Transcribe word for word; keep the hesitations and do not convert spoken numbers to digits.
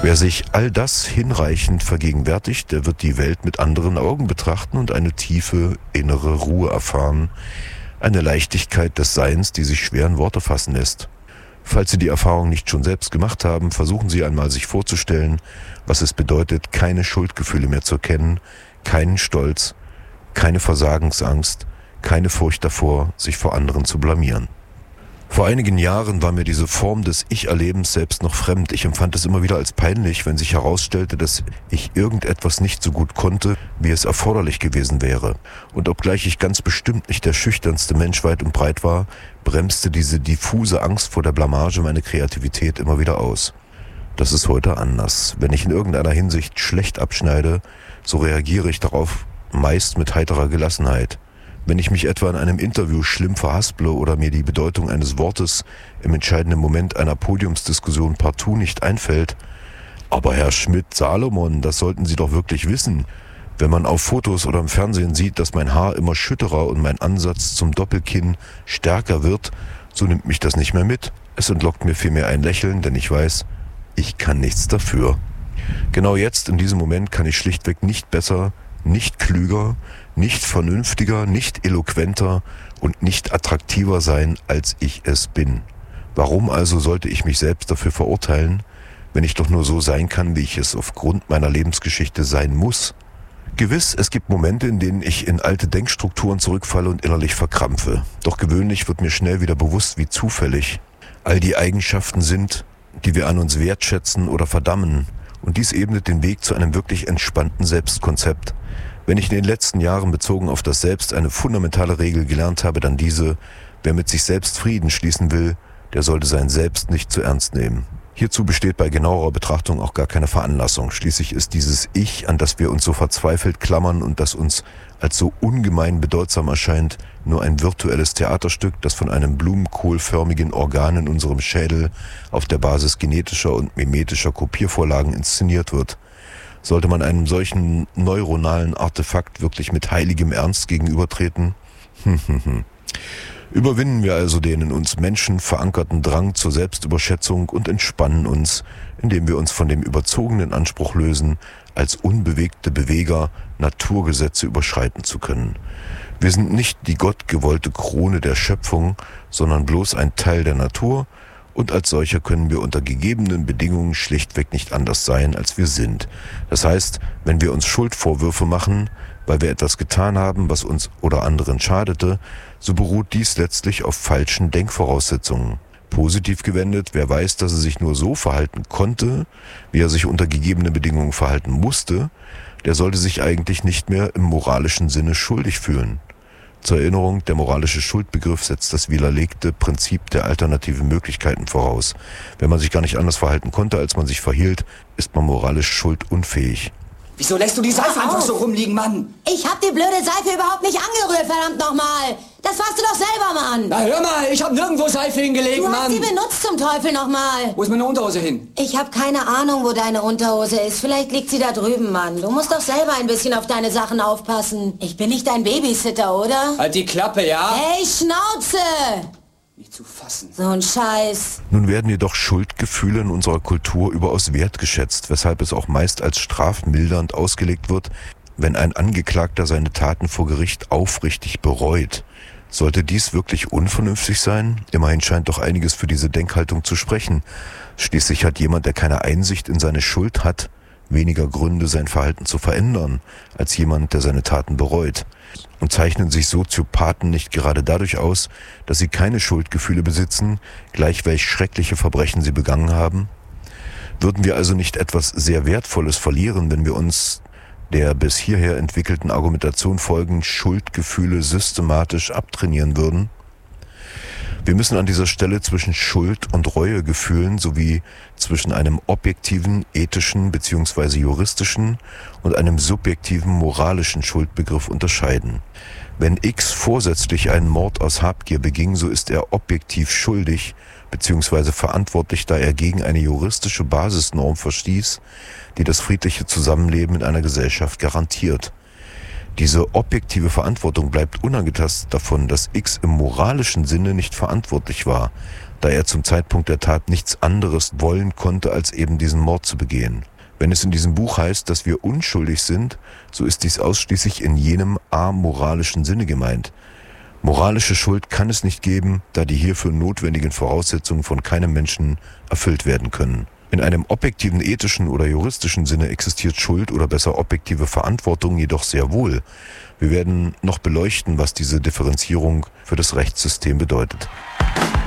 Wer sich all das hinreichend vergegenwärtigt, der wird die Welt mit anderen Augen betrachten und eine tiefe innere Ruhe erfahren, eine Leichtigkeit des Seins, die sich schwer in Worte fassen lässt. Falls Sie die Erfahrung nicht schon selbst gemacht haben, versuchen Sie einmal sich vorzustellen, was es bedeutet, keine Schuldgefühle mehr zu kennen, keinen Stolz, keine Versagensangst, keine Furcht davor, sich vor anderen zu blamieren. Vor einigen Jahren war mir diese Form des Ich-Erlebens selbst noch fremd. Ich empfand es immer wieder als peinlich, wenn sich herausstellte, dass ich irgendetwas nicht so gut konnte, wie es erforderlich gewesen wäre. Und obgleich ich ganz bestimmt nicht der schüchternste Mensch weit und breit war, bremste diese diffuse Angst vor der Blamage meine Kreativität immer wieder aus. Das ist heute anders. Wenn ich in irgendeiner Hinsicht schlecht abschneide, so reagiere ich darauf meist mit heiterer Gelassenheit. Wenn ich mich etwa in einem Interview schlimm verhasple oder mir die Bedeutung eines Wortes im entscheidenden Moment einer Podiumsdiskussion partout nicht einfällt, aber Herr Schmidt-Salomon, das sollten Sie doch wirklich wissen. Wenn man auf Fotos oder im Fernsehen sieht, dass mein Haar immer schütterer und mein Ansatz zum Doppelkinn stärker wird, so nimmt mich das nicht mehr mit. Es entlockt mir vielmehr ein Lächeln, denn ich weiß, ich kann nichts dafür. Genau jetzt, in diesem Moment, kann ich schlichtweg nicht besser, nicht klüger, nicht vernünftiger, nicht eloquenter und nicht attraktiver sein, als ich es bin. Warum also sollte ich mich selbst dafür verurteilen, wenn ich doch nur so sein kann, wie ich es aufgrund meiner Lebensgeschichte sein muss? Gewiss, es gibt Momente, in denen ich in alte Denkstrukturen zurückfalle und innerlich verkrampfe. Doch gewöhnlich wird mir schnell wieder bewusst, wie zufällig all die Eigenschaften sind, die wir an uns wertschätzen oder verdammen. Und dies ebnet den Weg zu einem wirklich entspannten Selbstkonzept. Wenn ich in den letzten Jahren bezogen auf das Selbst eine fundamentale Regel gelernt habe, dann diese: Wer mit sich selbst Frieden schließen will, der sollte sein Selbst nicht zu ernst nehmen. Hierzu besteht bei genauerer Betrachtung auch gar keine Veranlassung. Schließlich ist dieses Ich, an das wir uns so verzweifelt klammern und das uns als so ungemein bedeutsam erscheint, nur ein virtuelles Theaterstück, das von einem blumenkohlförmigen Organ in unserem Schädel auf der Basis genetischer und mimetischer Kopiervorlagen inszeniert wird. Sollte man einem solchen neuronalen Artefakt wirklich mit heiligem Ernst gegenübertreten? Hm, hm, hm. Überwinden wir also den in uns Menschen verankerten Drang zur Selbstüberschätzung und entspannen uns, indem wir uns von dem überzogenen Anspruch lösen, als unbewegte Beweger Naturgesetze überschreiten zu können. Wir sind nicht die gottgewollte Krone der Schöpfung, sondern bloß ein Teil der Natur, und als solcher können wir unter gegebenen Bedingungen schlichtweg nicht anders sein, als wir sind. Das heißt, wenn wir uns Schuldvorwürfe machen, weil wir etwas getan haben, was uns oder anderen schadete, so beruht dies letztlich auf falschen Denkvoraussetzungen. Positiv gewendet, wer weiß, dass er sich nur so verhalten konnte, wie er sich unter gegebenen Bedingungen verhalten musste, der sollte sich eigentlich nicht mehr im moralischen Sinne schuldig fühlen. Zur Erinnerung, der moralische Schuldbegriff setzt das widerlegte Prinzip der alternativen Möglichkeiten voraus. Wenn man sich gar nicht anders verhalten konnte, als man sich verhielt, ist man moralisch schuldunfähig. Wieso lässt du die Seife einfach so rumliegen, Mann? Ich hab die blöde Seife überhaupt nicht angerührt, verdammt nochmal. Das warst du doch selber, Mann. Na hör mal, ich hab nirgendwo Seife hingelegt, du Mann. Du hast sie benutzt zum Teufel nochmal. Wo ist meine Unterhose hin? Ich hab keine Ahnung, wo deine Unterhose ist. Vielleicht liegt sie da drüben, Mann. Du musst doch selber ein bisschen auf deine Sachen aufpassen. Ich bin nicht dein Babysitter, oder? Halt die Klappe, ja? Hey, Schnauze! Nicht zu fassen. So ein Scheiß. Nun werden jedoch Schuldgefühle in unserer Kultur überaus wertgeschätzt, weshalb es auch meist als strafmildernd ausgelegt wird, wenn ein Angeklagter seine Taten vor Gericht aufrichtig bereut. Sollte dies wirklich unvernünftig sein? Immerhin scheint doch einiges für diese Denkhaltung zu sprechen. Schließlich hat jemand, der keine Einsicht in seine Schuld hat, weniger Gründe, sein Verhalten zu verändern, als jemand, der seine Taten bereut. Und zeichnen sich Soziopathen nicht gerade dadurch aus, dass sie keine Schuldgefühle besitzen, gleich welch schreckliche Verbrechen sie begangen haben? Würden wir also nicht etwas sehr Wertvolles verlieren, wenn wir uns der bis hierher entwickelten Argumentation folgend Schuldgefühle systematisch abtrainieren würden? Wir müssen an dieser Stelle zwischen Schuld- und Reuegefühlen sowie zwischen einem objektiven, ethischen bzw. juristischen und einem subjektiven, moralischen Schuldbegriff unterscheiden. Wenn X vorsätzlich einen Mord aus Habgier beging, so ist er objektiv schuldig bzw. verantwortlich, da er gegen eine juristische Basisnorm verstieß, die das friedliche Zusammenleben in einer Gesellschaft garantiert. Diese objektive Verantwortung bleibt unangetastet davon, dass X im moralischen Sinne nicht verantwortlich war, da er zum Zeitpunkt der Tat nichts anderes wollen konnte, als eben diesen Mord zu begehen. Wenn es in diesem Buch heißt, dass wir unschuldig sind, so ist dies ausschließlich in jenem amoralischen Sinne gemeint. Moralische Schuld kann es nicht geben, da die hierfür notwendigen Voraussetzungen von keinem Menschen erfüllt werden können. In einem objektiven ethischen oder juristischen Sinne existiert Schuld oder besser objektive Verantwortung jedoch sehr wohl. Wir werden noch beleuchten, was diese Differenzierung für das Rechtssystem bedeutet.